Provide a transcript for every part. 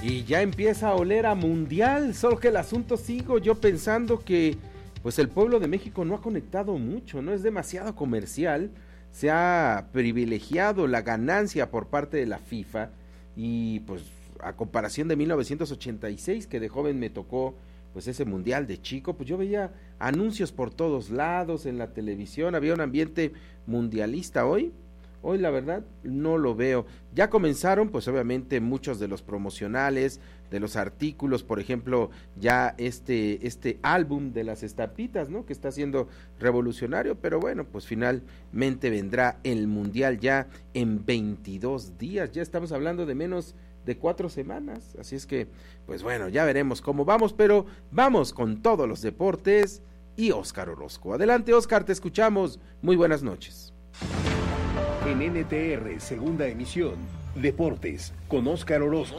Y ya empieza a oler a mundial, solo que el asunto sigo yo pensando que pues el pueblo de México no ha conectado mucho, no es demasiado comercial, se ha privilegiado la ganancia por parte de la FIFA y pues a comparación de 1986 que de joven me tocó pues ese mundial de chico, pues yo veía anuncios por todos lados en la televisión, había un ambiente mundialista. Hoy la verdad no lo veo. Ya comenzaron pues obviamente muchos de los promocionales, de los artículos, por ejemplo, ya este álbum de las estampitas, ¿no? Que está siendo revolucionario, pero bueno, pues finalmente vendrá el mundial ya en 22 días, ya estamos hablando de menos de 4 semanas, así es que, pues bueno, ya veremos cómo vamos, pero vamos con todos los deportes y Óscar Orozco. Adelante, Óscar, te escuchamos. Muy buenas noches. En NTR, segunda emisión, Deportes, con Óscar Orozco.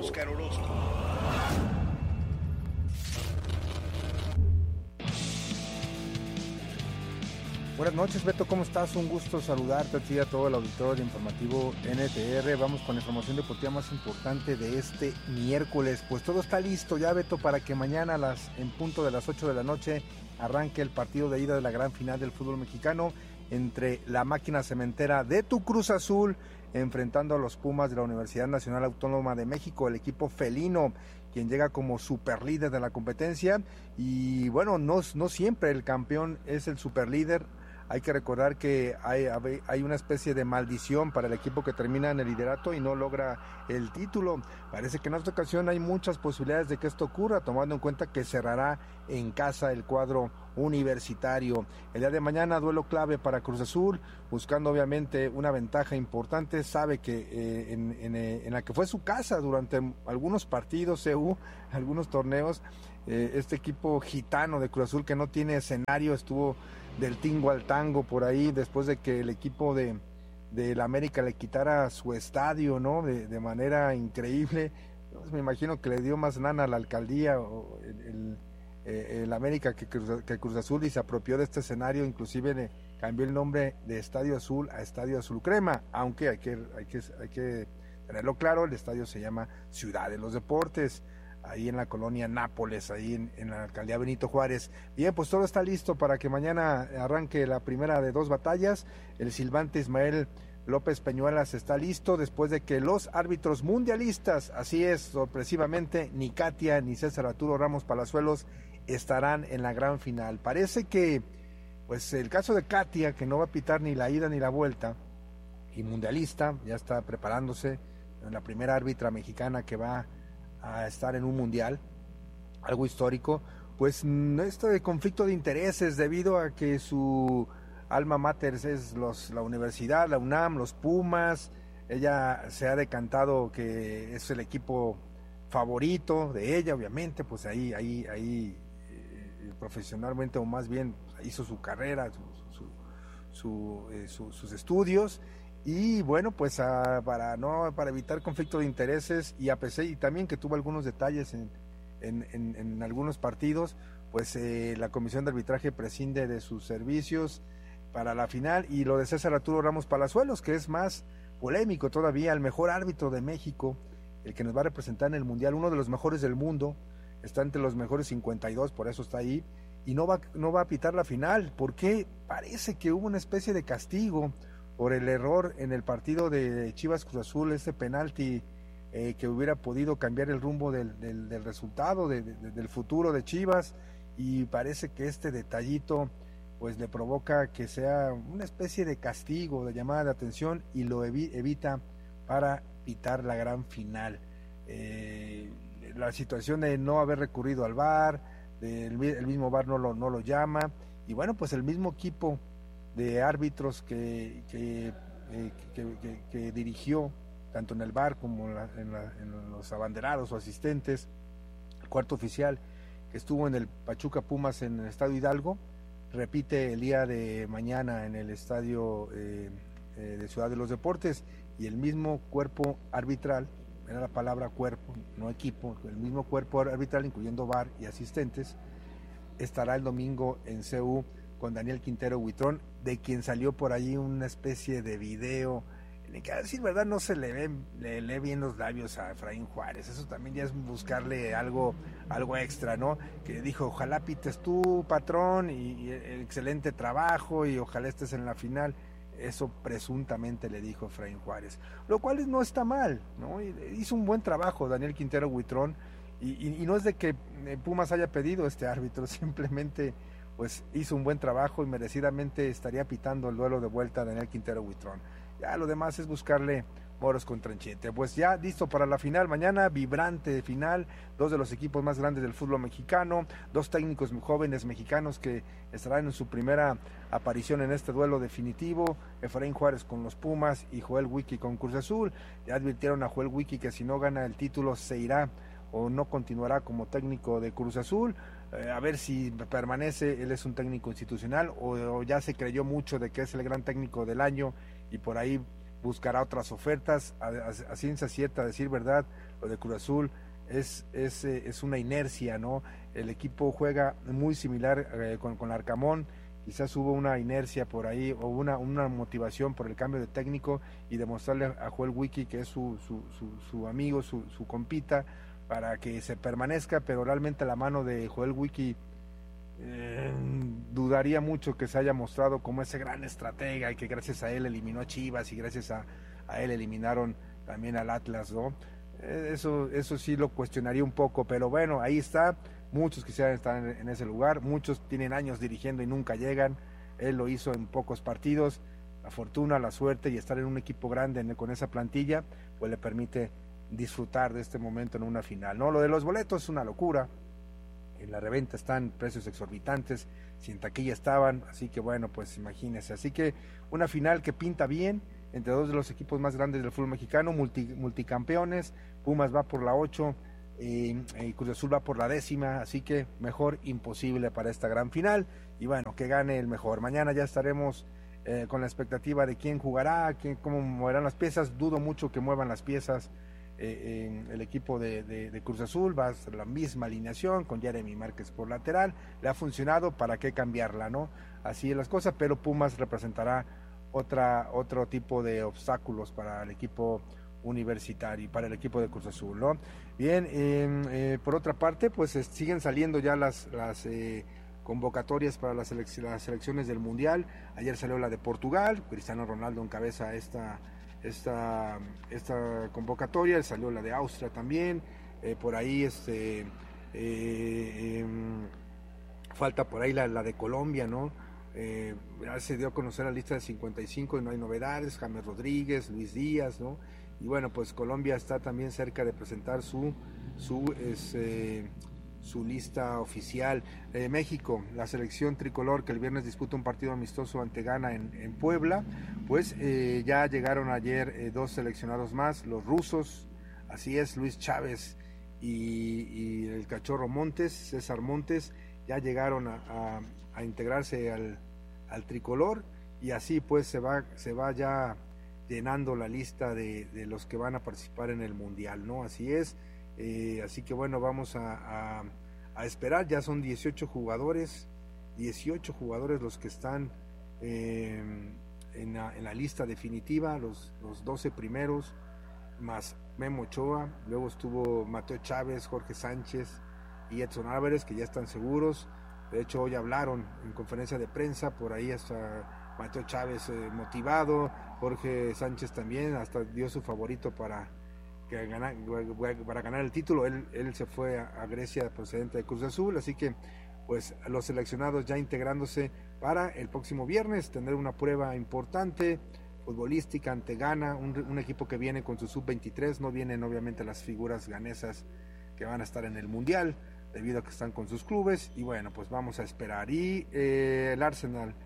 Buenas noches, Beto, ¿cómo estás? Un gusto saludarte a ti y a todo el auditorio de Informativo NTR. Vamos con la información deportiva más importante de este miércoles. Pues todo está listo ya, Beto, para que mañana en punto de las 8 de la noche arranque el partido de ida de la gran final del fútbol mexicano entre la máquina cementera de tu Cruz Azul enfrentando a los Pumas de la Universidad Nacional Autónoma de México, el equipo felino, quien llega como superlíder de la competencia. Y bueno, no siempre el campeón es el superlíder. Hay que recordar que hay una especie de maldición para el equipo que termina en el liderato y no logra el título. Parece que en esta ocasión hay muchas posibilidades de que esto ocurra, tomando en cuenta que cerrará en casa el cuadro universitario. El día de mañana, duelo clave para Cruz Azul, buscando obviamente una ventaja importante. Sabe que en la que fue su casa durante algunos partidos, algunos torneos, este equipo gitano de Cruz Azul que no tiene escenario, estuvo del tingo al tango por ahí después de que el equipo de la América le quitara su estadio, ¿no? De manera increíble. Pues me imagino que le dio más lana a la alcaldía o el América que Cruz Azul, y se apropió de este escenario, inclusive le cambió el nombre de Estadio Azul a Estadio Azul Crema, aunque hay que tenerlo claro, el estadio se llama Ciudad de los Deportes, ahí en la colonia Nápoles, ahí en la alcaldía Benito Juárez. Bien, pues todo está listo para que mañana arranque la primera de 2 batallas. El silbante Ismael López Peñuelas está listo después de que los árbitros mundialistas, así es, sorpresivamente, ni Katia ni César Arturo Ramos Palazuelos estarán en la gran final. Parece que, pues el caso de Katia, que no va a pitar ni la ida ni la vuelta, y mundialista, ya está preparándose, la primera árbitra mexicana que va a estar en un mundial, algo histórico, pues este conflicto de intereses debido a que su alma mater es la universidad, la UNAM, los Pumas. Ella se ha decantado que es el equipo favorito de ella, obviamente, pues ahí profesionalmente, o más bien hizo su carrera, sus estudios. Y bueno, pues para evitar conflicto de intereses y y también que tuvo algunos detalles en algunos partidos, pues la Comisión de Arbitraje prescinde de sus servicios para la final. Y lo de César Arturo Ramos Palazuelos, que es más polémico todavía, el mejor árbitro de México, el que nos va a representar en el Mundial, uno de los mejores del mundo, está entre los mejores 52, por eso está ahí, y no va a pitar la final, porque parece que hubo una especie de castigo por el error en el partido de Chivas Cruz Azul, ese penalti que hubiera podido cambiar el rumbo del resultado, del futuro de Chivas, y parece que este detallito pues le provoca que sea una especie de castigo, de llamada de atención, y lo evita para pitar la gran final. La situación de no haber recurrido al VAR, el mismo VAR no lo llama, y bueno, pues el mismo equipo de árbitros que dirigió tanto en el VAR como en los abanderados o asistentes, el cuarto oficial que estuvo en el Pachuca Pumas en el Estadio Hidalgo, repite el día de mañana en el estadio de Ciudad de los Deportes, y el mismo cuerpo arbitral, era la palabra cuerpo, no equipo, el mismo cuerpo arbitral, incluyendo VAR y asistentes, estará el domingo en CU con Daniel Quintero Huitrón, de quien salió por ahí una especie de video ni que decir verdad, no se le lee bien los labios a Efraín Juárez. Eso también ya es buscarle algo extra, ¿no? Que dijo, ojalá pites tú, patrón, y excelente trabajo, y ojalá estés en la final. Eso presuntamente le dijo Efraín Juárez, lo cual no está mal, ¿no? Hizo un buen trabajo Daniel Quintero Huitrón, y no es de que Pumas haya pedido este árbitro, simplemente pues hizo un buen trabajo y merecidamente estaría pitando el duelo de vuelta a Daniel Quintero Huitrón. Ya lo demás es buscarle moros con tranchete. Pues ya listo para la final mañana, vibrante final, dos de los equipos más grandes del fútbol mexicano, dos técnicos jóvenes mexicanos que estarán en su primera aparición en este duelo definitivo, Efraín Juárez con los Pumas y Joel Wiki con Cruz Azul. Ya advirtieron a Joel Wiki que si no gana el título se irá o no continuará como técnico de Cruz Azul. A ver si permanece, él es un técnico institucional o ya se creyó mucho de que es el gran técnico del año y por ahí buscará otras ofertas. A ciencia cierta, a decir verdad, lo de Cruz Azul es una inercia, ¿no? El equipo juega muy similar con Arcamón, quizás hubo una inercia por ahí o una motivación por el cambio de técnico y demostrarle a Joel Wiki que es su amigo, su compita, para que se permanezca, pero realmente la mano de Joel Wiki dudaría mucho que se haya mostrado como ese gran estratega y que gracias a él eliminó a Chivas y gracias a él eliminaron también al Atlas, ¿no? Eso sí lo cuestionaría un poco, pero bueno, ahí está, muchos quisieran estar en ese lugar, muchos tienen años dirigiendo y nunca llegan, él lo hizo en pocos partidos, la fortuna, la suerte y estar en un equipo grande con esa plantilla, pues le permite disfrutar de este momento en una final, ¿no? Lo de los boletos es una locura, en la reventa están precios exorbitantes, si en taquilla estaban, así que bueno, pues imagínense, así que una final que pinta bien, entre dos de los equipos más grandes del fútbol mexicano, multicampeones, Pumas va por la 8, Cruz Azul va por la 10ª, así que mejor imposible para esta gran final, y bueno, que gane el mejor. Mañana ya estaremos con la expectativa de quién jugará, cómo moverán las piezas, dudo mucho que muevan las piezas. El equipo de Cruz Azul va a ser la misma alineación con Jeremy Márquez por lateral, le ha funcionado, para qué cambiarla, ¿no? Así es las cosas, pero Pumas representará otro tipo de obstáculos para el equipo universitario y para el equipo de Cruz Azul, ¿no? Bien, por otra parte, pues siguen saliendo ya las convocatorias para las selecciones del Mundial. Ayer salió la de Portugal, Cristiano Ronaldo encabeza esta convocatoria, salió la de Austria también, por ahí falta por ahí la de Colombia, ¿no? Ya se dio a conocer la lista de 55 y no hay novedades, James Rodríguez, Luis Díaz, ¿no? Y bueno, pues Colombia está también cerca de presentar su lista oficial. México, la selección tricolor que el viernes disputa un partido amistoso ante Ghana en Puebla, pues ya llegaron ayer dos seleccionados más, los rusos, así es, Luis Chávez y el cachorro Montes, César Montes, ya llegaron a integrarse al tricolor, y así pues se va ya llenando la lista de los que van a participar en el Mundial, ¿no? Así es. Así que bueno, vamos a esperar, ya son 18 jugadores los que están en la lista definitiva, los 12 primeros, más Memo Ochoa, luego estuvo Mateo Chávez, Jorge Sánchez y Edson Álvarez, que ya están seguros. De hecho hoy hablaron en conferencia de prensa, por ahí hasta Mateo Chávez motivado, Jorge Sánchez también, hasta dio su favorito para ganar el título. Él se fue a Grecia procedente de Cruz Azul, así que pues los seleccionados ya integrándose para el próximo viernes tener una prueba importante futbolística ante Ghana, un equipo que viene con su sub-23, no vienen obviamente las figuras ganesas que van a estar en el Mundial debido a que están con sus clubes, y bueno, pues vamos a esperar. Y el Arsenal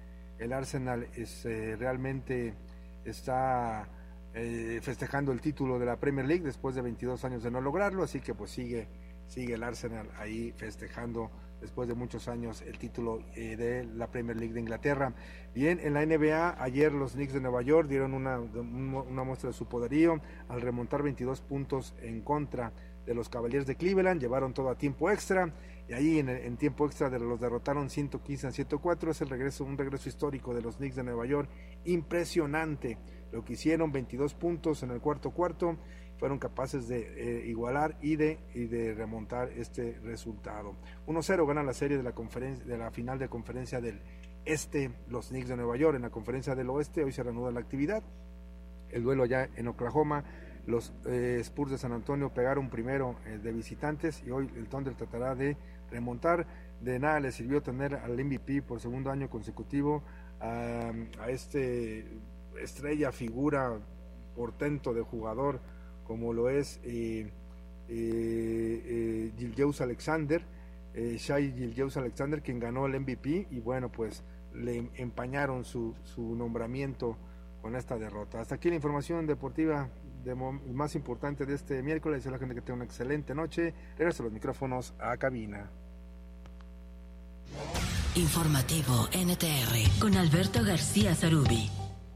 realmente está festejando el título de la Premier League después de 22 años de no lograrlo, así que pues sigue el Arsenal ahí festejando después de muchos años el título de la Premier League de Inglaterra. Bien, en la NBA ayer los Knicks de Nueva York dieron una muestra de su poderío al remontar 22 puntos en contra de los Cavaliers de Cleveland, llevaron todo a tiempo extra, y ahí en tiempo extra los derrotaron 115-104, es un regreso histórico de los Knicks de Nueva York, impresionante lo que hicieron, 22 puntos en el cuarto, fueron capaces de igualar y de remontar este resultado. 1-0 ganan la serie de la final de conferencia del Este, los Knicks de Nueva York. En la conferencia del Oeste hoy se reanuda la actividad, el duelo allá en Oklahoma. Los Spurs de San Antonio pegaron primero de visitantes y hoy el Thunder tratará de remontar. De nada le sirvió tener al MVP por segundo año consecutivo, a este estrella, figura, portento de jugador como lo es Gilgeous Alexander, Shai Gilgeous-Alexander, quien ganó el MVP, y bueno, pues le empañaron su nombramiento con esta derrota. Hasta aquí la información deportiva más importante de este miércoles. Deseo a la gente que tenga una excelente noche. Regreso los micrófonos a cabina. Informativo NTR con Alberto García Zarubi.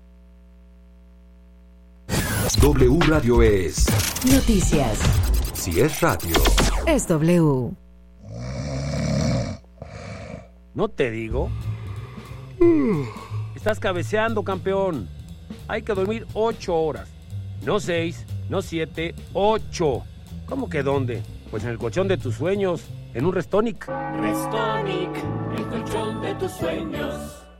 W Radio es Noticias. Si es radio, Es W. ¿No te digo? Estás cabeceando, campeón. Hay que dormir 8 horas. No 6, no 7, 8. ¿Cómo que dónde? Pues en el colchón de tus sueños, en un Restonic. Restonic, el colchón de tus sueños.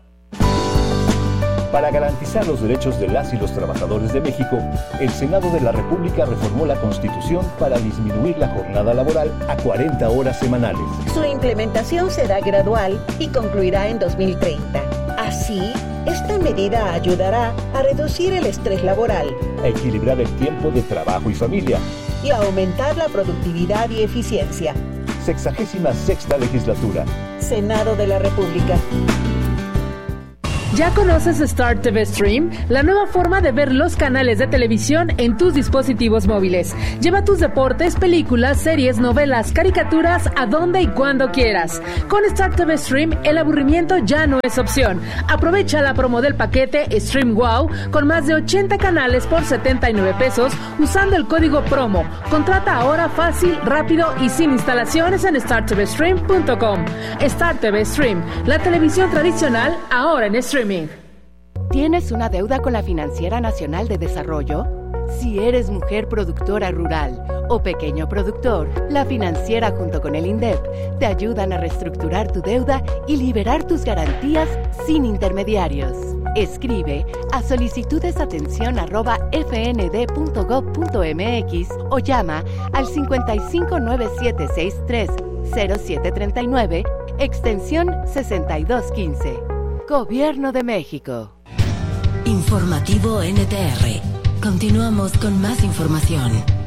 Para garantizar los derechos de las y los trabajadores de México, el Senado de la República reformó la Constitución para disminuir la jornada laboral a 40 horas semanales. Su implementación será gradual y concluirá en 2030. Así, esta medida ayudará a reducir el estrés laboral, A equilibrar el tiempo de trabajo y familia. y a aumentar la productividad y eficiencia. 66ª legislatura. Senado de la República. ¿Ya conoces Star TV Stream? La nueva forma de ver los canales de televisión en tus dispositivos móviles. Lleva tus deportes, películas, series, novelas, caricaturas a donde y cuando quieras. Con Star TV Stream, el aburrimiento ya no es opción. Aprovecha la promo del paquete Stream Wow con más de 80 canales por 79 pesos usando el código promo. Contrata ahora fácil, rápido y sin instalaciones en startvstream.com. Star TV Stream, la televisión tradicional ahora en streaming. ¿Tienes una deuda con la Financiera Nacional de Desarrollo? Si eres mujer productora rural o pequeño productor, la Financiera junto con el INDEP te ayudan a reestructurar tu deuda y liberar tus garantías sin intermediarios. Escribe a solicitudesatención@fnd.gov.mx o llama al 5597630739, extensión 6215. Gobierno de México. Informativo NTR. Continuamos con más información.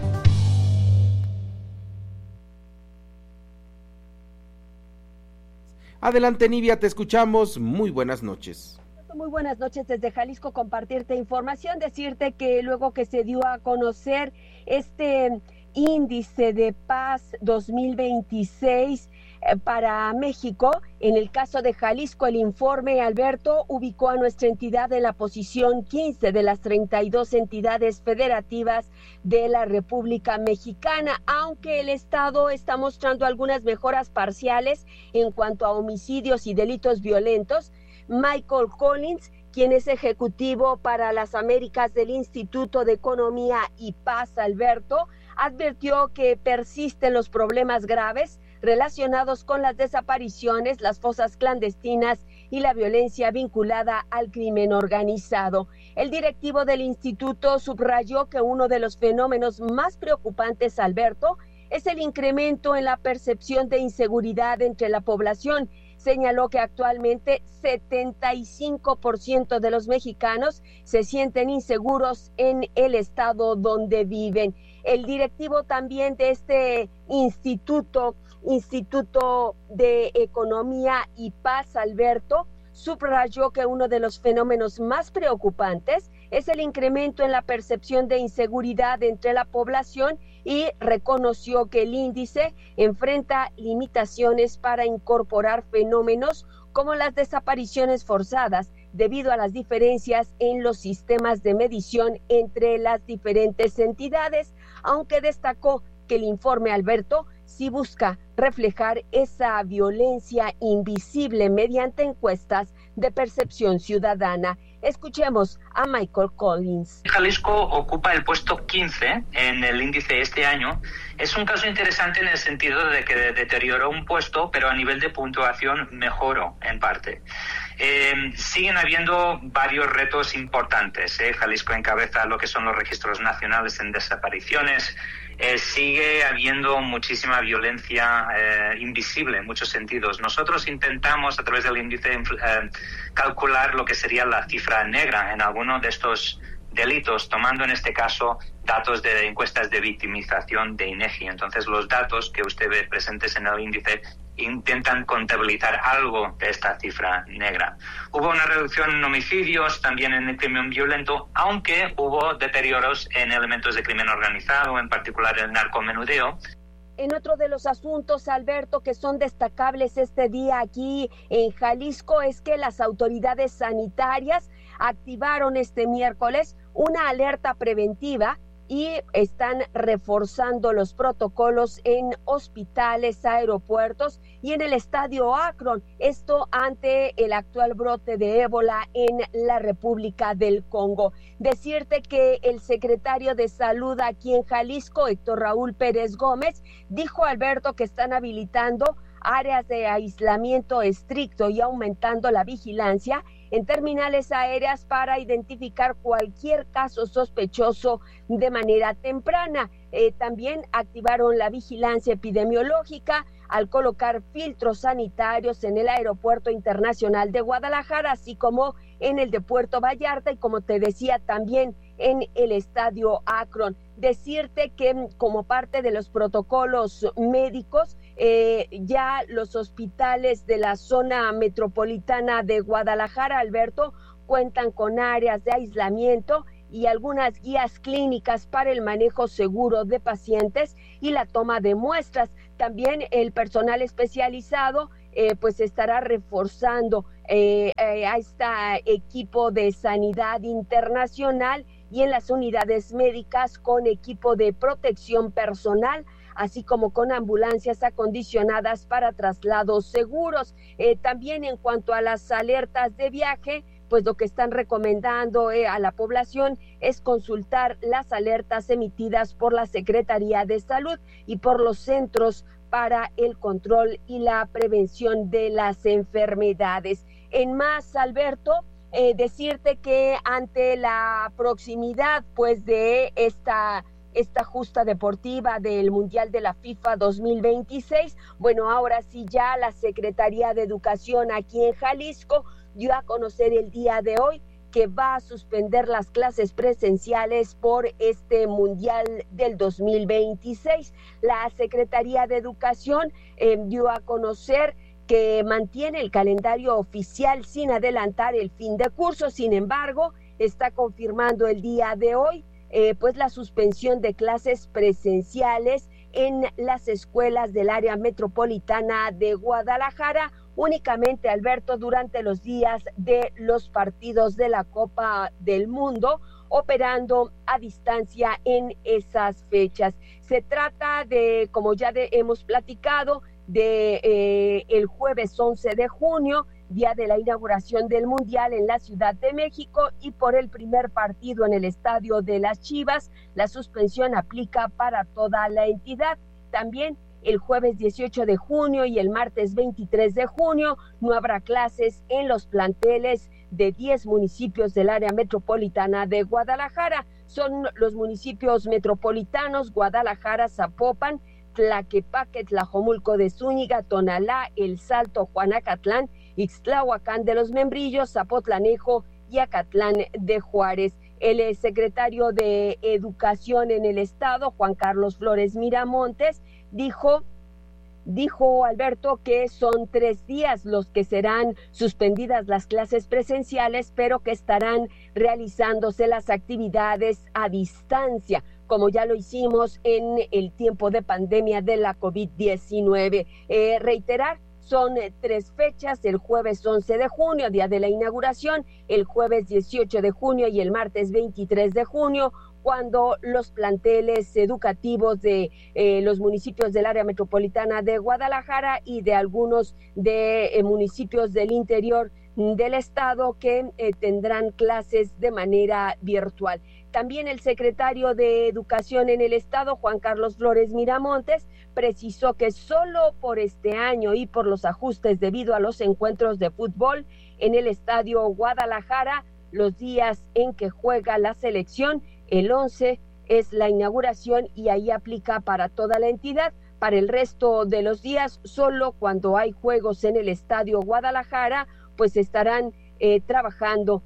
Adelante, Nidia, te escuchamos. Muy buenas noches. Muy buenas noches desde Jalisco, compartirte información, decirte que luego que se dio a conocer este índice de paz 2026 para México, en el caso de Jalisco, el informe, Alberto, ubicó a nuestra entidad en la posición 15 de las 32 entidades federativas de la República Mexicana, aunque el Estado está mostrando algunas mejoras parciales en cuanto a homicidios y delitos violentos. Michael Collins, quien es ejecutivo para las Américas del Instituto de Economía y Paz, Alberto, advirtió que persisten los problemas graves relacionados con las desapariciones, las fosas clandestinas y la violencia vinculada al crimen organizado. El directivo del instituto subrayó que uno de los fenómenos más preocupantes, Alberto, es el incremento en la percepción de inseguridad entre la población. Señaló que actualmente 75% de los mexicanos se sienten inseguros en el estado donde viven. El directivo también de este Instituto de Economía y Paz, Alberto, subrayó que uno de los fenómenos más preocupantes es el incremento en la percepción de inseguridad entre la población y reconoció que el índice enfrenta limitaciones para incorporar fenómenos como las desapariciones forzadas debido a las diferencias en los sistemas de medición entre las diferentes entidades, aunque destacó que el informe, Alberto, sí busca reflejar esa violencia invisible mediante encuestas de percepción ciudadana. Escuchemos a Michael Collins. Jalisco ocupa el puesto 15 en el índice este año. Es un caso interesante en el sentido de que deterioró un puesto, pero a nivel de puntuación mejoró en parte. Siguen habiendo varios retos importantes. Jalisco encabeza lo que son los registros nacionales en desapariciones. Sigue habiendo muchísima violencia invisible en muchos sentidos. Nosotros intentamos a través del índice calcular lo que sería la cifra negra en alguno de estos delitos, tomando en este caso datos de encuestas de victimización de INEGI. Entonces los datos que usted ve presentes en el índice intentan contabilizar algo de esta cifra negra. Hubo una reducción en homicidios, también en el crimen violento, aunque hubo deterioros en elementos de crimen organizado, en particular el narcomenudeo. En otro de los asuntos, Alberto, que son destacables este día aquí en Jalisco, es que las autoridades sanitarias activaron este miércoles una alerta preventiva y están reforzando los protocolos en hospitales, aeropuertos y en el estadio Akron. Esto ante el actual brote de ébola en la República del Congo. Decirte que el secretario de Salud aquí en Jalisco, Héctor Raúl Pérez Gómez, dijo, Alberto, que están habilitando áreas de aislamiento estricto y aumentando la vigilancia en terminales aéreas para identificar cualquier caso sospechoso de manera temprana. También activaron la vigilancia epidemiológica al colocar filtros sanitarios en el Aeropuerto Internacional de Guadalajara, así como en el de Puerto Vallarta y, como te decía, también en el estadio Akron. Decirte que como parte de los protocolos médicos, ya los hospitales de la zona metropolitana de Guadalajara, Alberto, cuentan con áreas de aislamiento y algunas guías clínicas para el manejo seguro de pacientes y la toma de muestras. También el personal especializado pues estará reforzando a este equipo de sanidad internacional y en las unidades médicas con equipo de protección personal, así como con ambulancias acondicionadas para traslados seguros. También en cuanto a las alertas de viaje, pues lo que están recomendando a la población es consultar las alertas emitidas por la Secretaría de Salud y por los Centros para el Control y la Prevención de las Enfermedades. En más, Alberto, decirte que ante la proximidad pues de esta justa deportiva del Mundial de la FIFA 2026, bueno, ahora sí ya la Secretaría de Educación aquí en Jalisco dio a conocer el día de hoy que va a suspender las clases presenciales por este Mundial del 2026. La Secretaría de Educación dio a conocer que mantiene el calendario oficial sin adelantar el fin de curso. Sin embargo, está confirmando el día de hoy pues la suspensión de clases presenciales en las escuelas del área metropolitana de Guadalajara, únicamente, Alberto, durante los días de los partidos de la Copa del Mundo, operando a distancia en esas fechas. Se trata de, como ya hemos platicado, de el jueves 11 de junio, día de la inauguración del Mundial en la Ciudad de México, y por el primer partido en el Estadio de las Chivas, la suspensión aplica para toda la entidad. También el jueves 18 de junio y el martes 23 de junio no habrá clases en los planteles de 10 municipios del área metropolitana de Guadalajara. Son los municipios metropolitanos: Guadalajara, Zapopan, Tlaquepaque, Tlajomulco de Zúñiga, Tonalá, El Salto, Juanacatlán, Ixtlahuacán de los Membrillos, Zapotlanejo y Acatlán de Juárez. El secretario de Educación en el estado, Juan Carlos Flores Miramontes, dijo, Alberto, que son 3 días los que serán suspendidas las clases presenciales, pero que estarán realizándose las actividades a distancia, como ya lo hicimos en el tiempo de pandemia de la COVID-19. Reiterar, son 3 fechas: el jueves 11 de junio, día de la inauguración, el jueves 18 de junio y el martes 23 de junio, cuando los planteles educativos de los municipios del área metropolitana de Guadalajara y de algunos de municipios del interior del estado que tendrán clases de manera virtual. También el secretario de Educación en el estado, Juan Carlos Flores Miramontes, precisó que solo por este año y por los ajustes debido a los encuentros de fútbol en el estadio Guadalajara, los días en que juega la selección, el 11 es la inauguración y ahí aplica para toda la entidad. Para el resto de los días, solo cuando hay juegos en el estadio Guadalajara, pues estarán trabajando,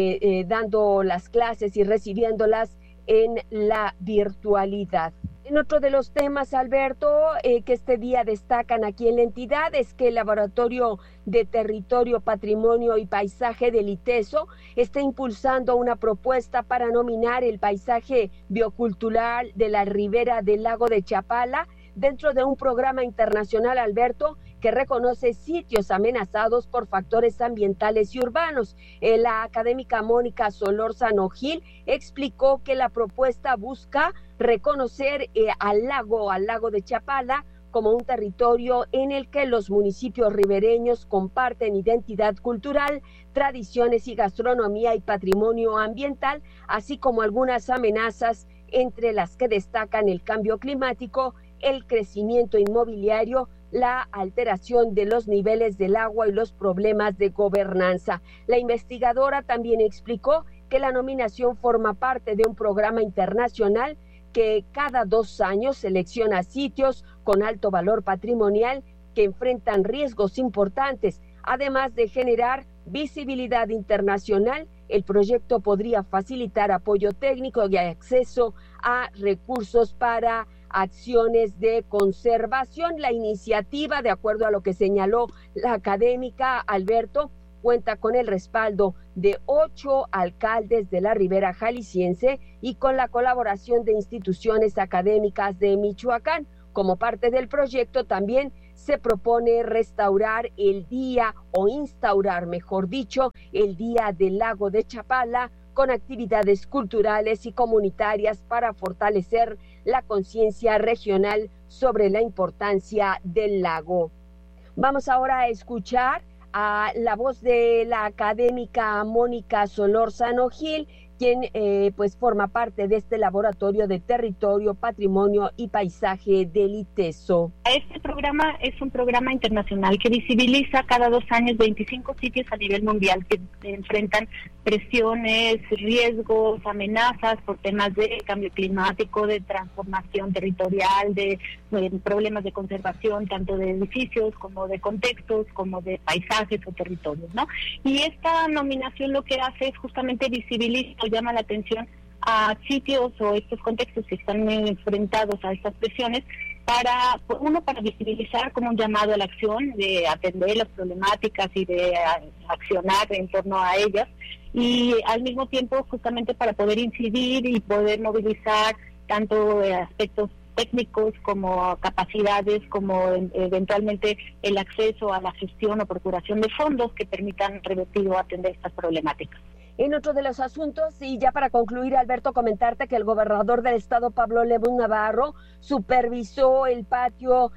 dando las clases y recibiéndolas en la virtualidad. En otro de los temas, Alberto, que este día destacan aquí en la entidad es que el Laboratorio de Territorio, Patrimonio y Paisaje del ITESO está impulsando una propuesta para nominar el paisaje biocultural de la ribera del lago de Chapala dentro de un programa internacional, Alberto, que reconoce sitios amenazados por factores ambientales y urbanos. La académica Mónica Solórzano Gil explicó que la propuesta busca reconocer al lago de Chapala como un territorio en el que los municipios ribereños comparten identidad cultural, tradiciones y gastronomía y patrimonio ambiental, así como algunas amenazas entre las que destacan el cambio climático, el crecimiento inmobiliario, la alteración de los niveles del agua y los problemas de gobernanza. La investigadora también explicó que la nominación forma parte de un programa internacional que cada 2 años selecciona sitios con alto valor patrimonial que enfrentan riesgos importantes. Además de generar visibilidad internacional, el proyecto podría facilitar apoyo técnico y acceso a recursos para acciones de conservación. La iniciativa, de acuerdo a lo que señaló la académica, Alberto, cuenta con el respaldo de 8 alcaldes de la Ribera Jalisciense y con la colaboración de instituciones académicas de Michoacán. Como parte del proyecto también se propone restaurar el día, o instaurar, mejor dicho, el Día del Lago de Chapala, con actividades culturales y comunitarias para fortalecer la conciencia regional sobre la importancia del lago. Vamos ahora a escuchar a la voz de la académica Mónica Solórzano Gil, quien pues forma parte de este Laboratorio de Territorio, Patrimonio y Paisaje del ITESO. Este programa es un programa internacional que visibiliza cada 2 años 25 sitios a nivel mundial que enfrentan presiones, riesgos, amenazas por temas de cambio climático, de transformación territorial, de problemas de conservación, tanto de edificios como de contextos, como de paisajes o territorios, ¿no? Y esta nominación lo que hace es justamente visibilizar, llama la atención a sitios o estos contextos que están enfrentados a estas presiones para visibilizar como un llamado a la acción, de atender las problemáticas y de accionar en torno a ellas, y al mismo tiempo justamente para poder incidir y poder movilizar tanto aspectos técnicos como capacidades, como eventualmente el acceso a la gestión o procuración de fondos que permitan revertir o atender estas problemáticas. En otro de los asuntos, y ya para concluir, Alberto, comentarte que el gobernador del estado, Pablo Lemus Navarro, supervisó el patio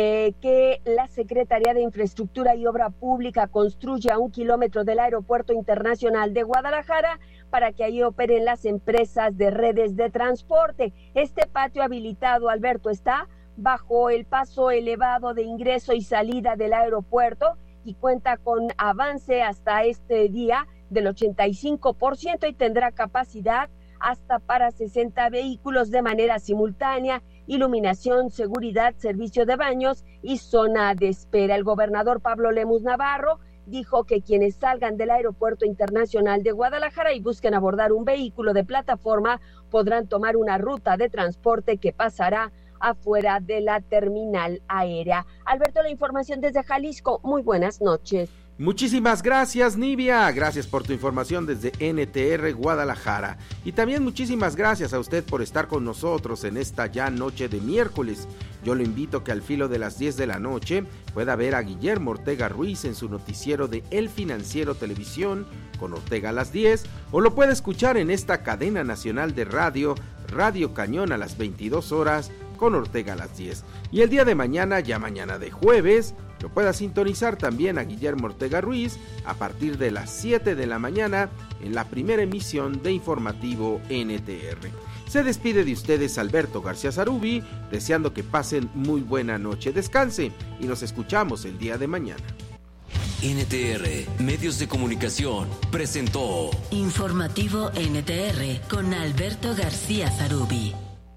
que la Secretaría de Infraestructura y Obra Pública construye a 1 kilómetro del Aeropuerto Internacional de Guadalajara para que ahí operen las empresas de redes de transporte. Este patio habilitado, Alberto, está bajo el paso elevado de ingreso y salida del aeropuerto y cuenta con avance hasta este día del 85% y tendrá capacidad hasta para 60 vehículos de manera simultánea, iluminación, seguridad, servicio de baños y zona de espera. El gobernador Pablo Lemus Navarro dijo que quienes salgan del Aeropuerto Internacional de Guadalajara y busquen abordar un vehículo de plataforma podrán tomar una ruta de transporte que pasará afuera de la terminal aérea. Alberto, la información desde Jalisco. Muy buenas noches. Muchísimas gracias, Nivia. Gracias por tu información desde NTR Guadalajara. Y también muchísimas gracias a usted por estar con nosotros en esta ya noche de miércoles. Yo lo invito que al filo de las 10 de la noche pueda ver a Guillermo Ortega Ruiz en su noticiero de El Financiero Televisión con Ortega a las 10, o lo puede escuchar en esta cadena nacional de radio Radio Cañón a las 22 horas, con Ortega a las 10. Y el día de mañana, ya mañana de jueves, lo pueda sintonizar también a Guillermo Ortega Ruiz a partir de las 7 de la mañana en la primera emisión de Informativo NTR. Se despide de ustedes Alberto García Zarubi, deseando que pasen muy buena noche. Descanse y nos escuchamos el día de mañana. NTR Medios de Comunicación presentó Informativo NTR con Alberto García Zarubi.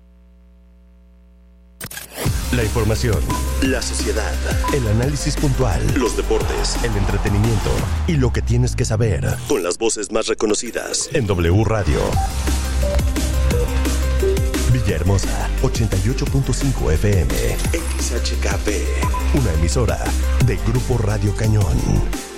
La información, la sociedad, el análisis puntual, los deportes, el entretenimiento y lo que tienes que saber. Con las voces más reconocidas. En W Radio. Villahermosa, 88.5 FM. XHKP. Una emisora de Grupo Radio Cañón.